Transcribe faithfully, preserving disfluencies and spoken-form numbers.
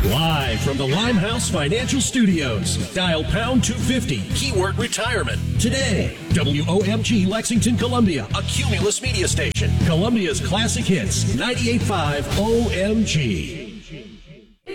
Live from the Limehouse Financial Studios. Dial pound two fifty, keyword retirement. Today, W O M G Lexington, Columbia, a Cumulus media station. Columbia's classic hits, ninety-eight point five O M G.